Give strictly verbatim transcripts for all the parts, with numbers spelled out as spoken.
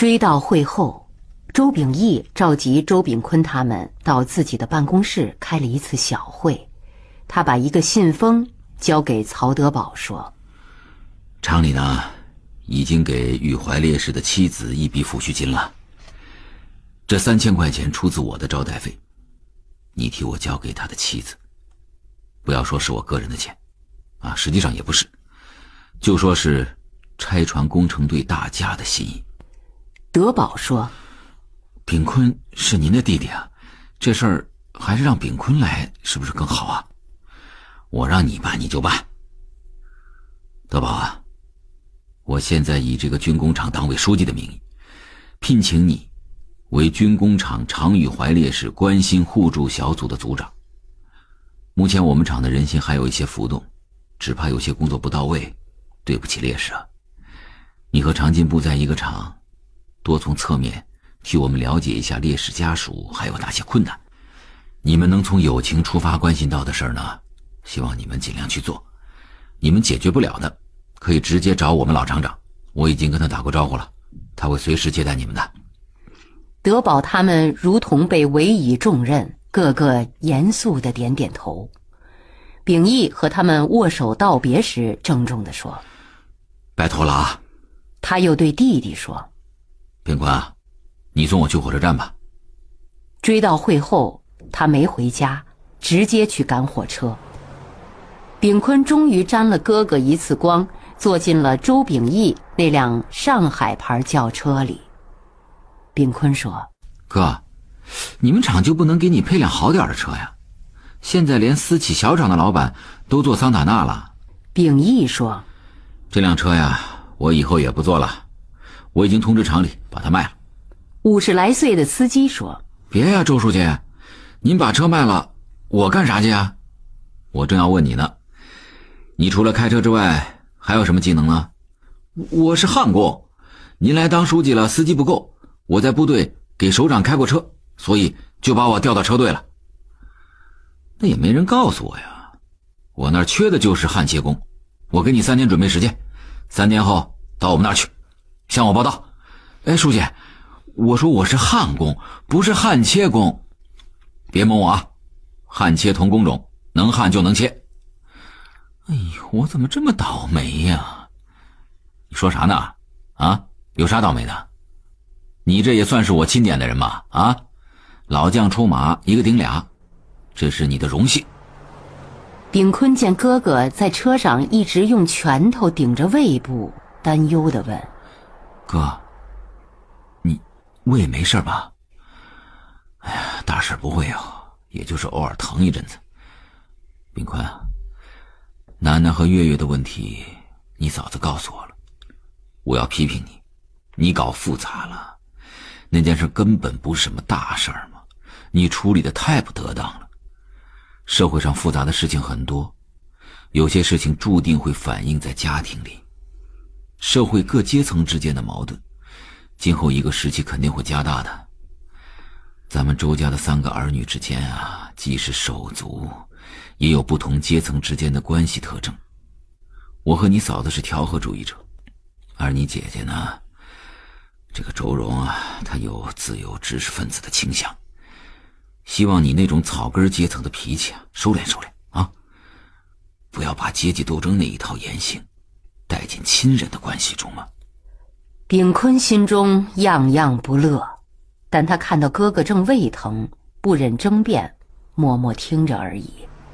追悼会后，周秉义召集周秉昆他们到自己的办公室开了一次小会。他把一个信封交给曹德宝说： 厂里呢已经给玉怀烈士的妻子一笔抚恤金了，这三千块钱出自我的招待费，你替我交给他的妻子，不要说是我个人的钱啊，实际上也不是，就说是拆船工程队大家的心意。 德宝说： 秉昆是您的弟弟啊，这事儿还是让秉昆来是不是更好啊？我让你办你就办。德宝啊，我现在以这个军工厂党委书记的名义聘请你为军工厂常玉怀烈士关心互助小组的组长。目前我们厂的人心还有一些浮动，只怕有些工作不到位，对不起烈士啊。你和常进部在一个厂，多从侧面替我们了解一下烈士家属还有哪些困难。你们能从友情出发关心到的事儿呢，希望你们尽量去做。你们解决不了的，可以直接找我们老厂长，我已经跟他打过招呼了，他会随时接待你们的。 德宝他们如同被委以重任，个个严肃地点点头。秉义和他们握手道别时郑重地说： 拜托了啊。 他又对弟弟说： 秉昆啊，你送我去火车站吧。 追悼会后他没回家，直接去赶火车。秉昆终于沾了哥哥一次光，坐进了周秉义那辆上海牌轿车里。秉昆说： 哥，你们厂就不能给你配辆好点的车呀？现在连私企小厂的老板都坐桑塔纳了。 秉义说： 这辆车呀，我以后也不坐了，我已经通知厂里把它卖了。 五十来岁的司机说： 别呀，周书记，您把车卖了，我干啥去呀？我正要问你呢，你除了开车之外还有什么技能呢？我是焊工，您来当书记了，司机不够，我在部队给首长开过车，所以就把我调到车队了。那也没人告诉我呀，我那儿缺的就是焊切工，我给你三天准备时间，三天后到我们那儿去向我报道。哎，书记，我说我是焊工，不是焊切工，别蒙我啊，焊切同工种，能焊就能切。哎呦，我怎么这么倒霉呀？你说啥呢？啊，有啥倒霉的？你这也算是我钦点的人嘛？啊，老将出马，一个顶俩，这是你的荣幸。 秉昆见哥哥在车上一直用拳头顶着胃部，担忧地问： 哥，你胃没事吧？哎呀，大事不会啊，也就是偶尔疼一阵子。秉昆啊，楠楠和月月的问题你嫂子告诉我了，我要批评你，你搞复杂了，那件事根本不是什么大事儿嘛，你处理的太不得当了。社会上复杂的事情很多，有些事情注定会反映在家庭里，社会各阶层之间的矛盾今后一个时期肯定会加大的。咱们周家的三个儿女之间啊，既是手足，也有不同阶层之间的关系特征。我和你嫂子是调和主义者，而你姐姐呢，这个周蓉啊，她有自由知识分子的倾向。希望你那种草根阶层的脾气啊，收敛收敛啊，不要把阶级斗争那一套言行带进亲人的关系中啊。 秉昆心中样样不乐，但他看到哥哥正胃疼，不忍争辩，默默听着而已。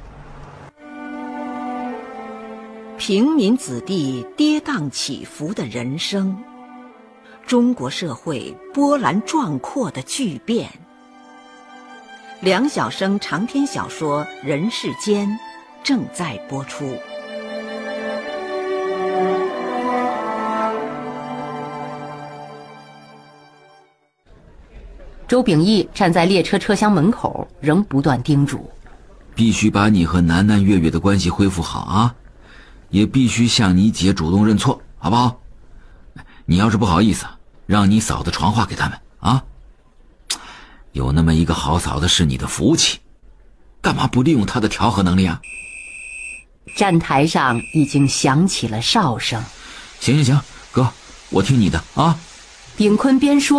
平民子弟跌宕起伏的人生，中国社会波澜壮阔的巨变。梁晓声长篇小说《人世间》正在播出。 周秉义站在列车车厢门口，仍不断叮嘱： 必须把你和楠楠月月的关系恢复好啊，也必须向你姐主动认错，好不好？你要是不好意思，让你嫂子传话给他们啊。有那么一个好嫂子是你的福气，干嘛不利用她的调和能力啊？ 站台上已经响起了哨声。 行行行，哥，我听你的啊， 炳坤边说